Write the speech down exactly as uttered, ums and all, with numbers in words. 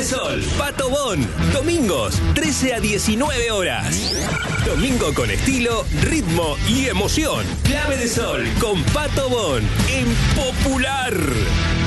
de Sol, Pato Bon. Domingos, trece a diecinueve horas. Domingo con estilo, ritmo y emoción. Clave de Sol con Pato Bon en Popular.